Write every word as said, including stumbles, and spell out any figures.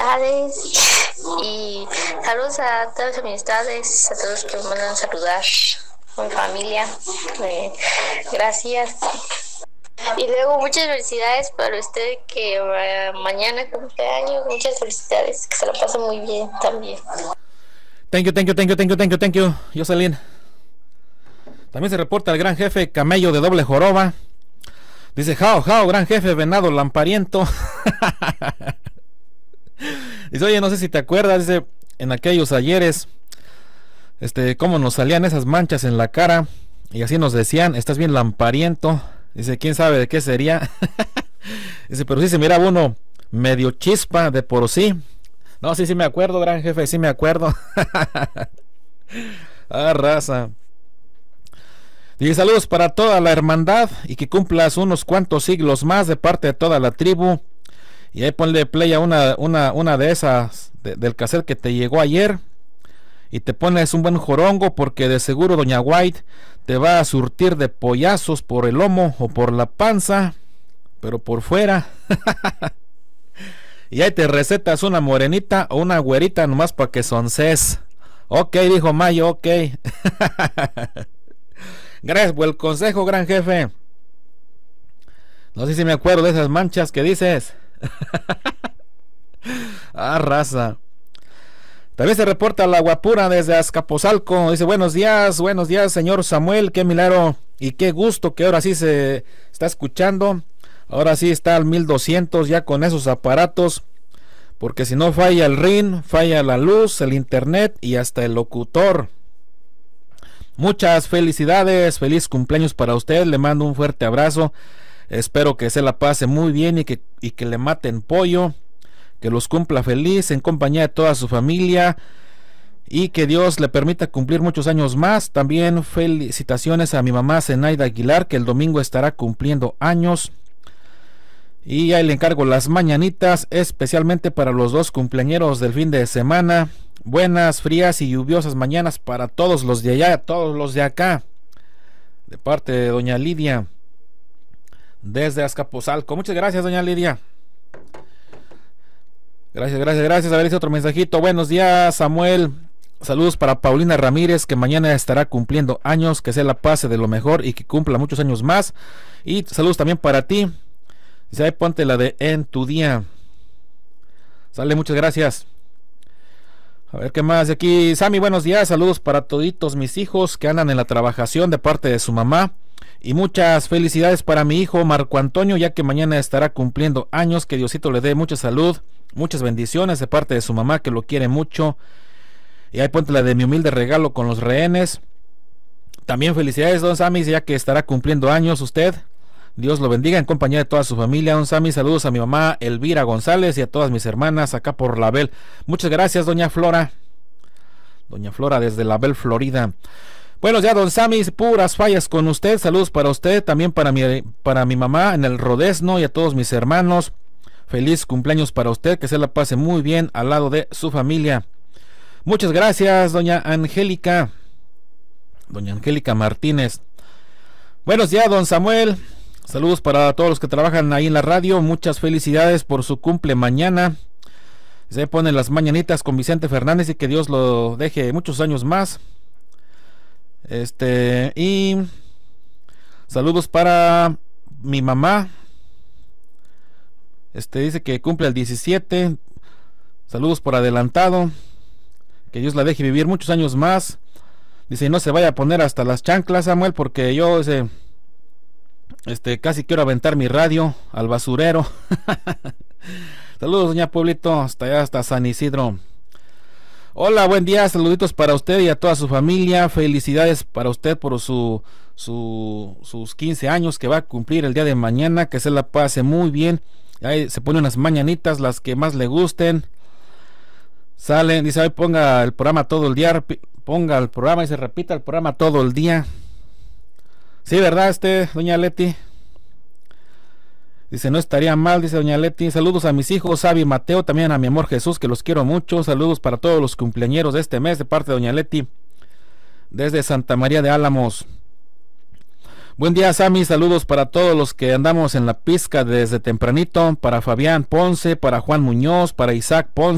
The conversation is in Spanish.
felicidades y saludos a todas las amistades, a todos que me mandan saludar, a mi familia, eh, gracias. Y luego muchas felicidades para usted que uh, mañana cumpleaños, muchas felicidades, que se lo pase muy bien también. Thank you, thank you, thank you, thank you, thank you, thank you, Jocelyn. También se reporta el gran jefe Camello de Doble Joroba. Dice, jao, jao, gran jefe Venado Lampariento. Dice, oye, no sé si te acuerdas, dice, en aquellos ayeres, este, cómo nos salían esas manchas en la cara, y así nos decían, estás bien lampariento. Dice, quién sabe de qué sería. Dice, pero sí se miraba uno medio chispa de por sí. No, sí, sí me acuerdo, gran jefe, sí me acuerdo. Ah, raza. Y saludos para toda la hermandad y que cumplas unos cuantos siglos más de parte de toda la tribu. Y ahí ponle play a una, una, una de esas de, del cassette que te llegó ayer. Y te pones un buen jorongo porque de seguro doña White te va a surtir de pollazos por el lomo o por la panza, pero por fuera. Y ahí te recetas una morenita o una güerita nomás para que sonces. Ok, dijo Mayo, ok. Gracias por el consejo, gran jefe. No sé si me acuerdo de esas manchas que dices. Ah, raza. También se reporta la guapura desde Azcapotzalco. Dice, buenos días, buenos días, señor Samuel. Qué milagro y qué gusto que ahora sí se está escuchando. Ahora sí está al mil doscientos ya con esos aparatos. Porque si no falla el ring, falla la luz, el internet y hasta el locutor. Muchas felicidades, feliz cumpleaños para usted, le mando un fuerte abrazo, espero que se la pase muy bien y que, y que le maten pollo, que los cumpla feliz en compañía de toda su familia y que Dios le permita cumplir muchos años más. También felicitaciones a mi mamá Zenaida Aguilar, que el domingo estará cumpliendo años, y ahí le encargo las mañanitas especialmente para los dos cumpleañeros del fin de semana. Buenas, frías y lluviosas mañanas para todos los de allá, todos los de acá, de parte de doña Lidia desde Azcapotzalco. Muchas gracias, doña Lidia. Gracias, gracias, gracias. A ver, dice otro mensajito. Buenos días, Samuel. Saludos para Paulina Ramírez, que mañana estará cumpliendo años, que se la pase de lo mejor y que cumpla muchos años más. Y saludos también para ti. Dice, ahí ponte la de En tu día. Sale, muchas gracias. A ver qué más de aquí. Sammy, buenos días, saludos para toditos mis hijos que andan en la trabajación de parte de su mamá. Y muchas felicidades para mi hijo Marco Antonio, ya que mañana estará cumpliendo años. Que Diosito le dé mucha salud, muchas bendiciones de parte de su mamá, que lo quiere mucho. Y ahí ponte la de Mi humilde regalo con los rehenes. También felicidades, don Sammy, ya que estará cumpliendo años usted. Dios lo bendiga en compañía de toda su familia. Don Sammy, saludos a mi mamá Elvira González y a todas mis hermanas acá por Label. Muchas gracias, doña Flora. Doña Flora desde Label, Florida. Bueno, ya don Sammy, puras fallas con usted. Saludos para usted, también para mi, para mi mamá en el Rodezno y a todos mis hermanos. Feliz cumpleaños para usted, que se la pase muy bien al lado de su familia. Muchas gracias, doña Angélica. Doña Angélica Martínez. Buenos días, don Samuel. Saludos para todos los que trabajan ahí en la radio. Muchas felicidades por su cumple mañana. Se ponen las mañanitas con Vicente Fernández y que Dios lo deje muchos años más. Este, y saludos para mi mamá. Este dice que cumple el diecisiete. Saludos por adelantado. Que Dios la deje vivir muchos años más. Dice, no se vaya a poner hasta las chanclas, Samuel, porque yo ese, este, casi quiero aventar mi radio al basurero. Saludos, doña Pueblito, hasta allá, hasta San Isidro. Hola, buen día, saluditos para usted y a toda su familia. Felicidades para usted por su, su sus quince años que va a cumplir el día de mañana. Que se la pase muy bien. Ahí se ponen unas mañanitas, las que más le gusten. Salen, dice, hoy ponga el programa todo el día. Ponga el programa y se repita el programa todo el día. Sí, ¿verdad, este, doña Leti? Dice, no estaría mal, dice doña Leti. Saludos a mis hijos, Sabi y Mateo, también a mi amor Jesús, que los quiero mucho. Saludos para todos los cumpleañeros de este mes, de parte de doña Leti, desde Santa María de Álamos. Buen día, Sammy, saludos para todos los que andamos en la pizca desde tempranito. Para Fabián Ponce, para Juan Muñoz, para Isaac Ponce.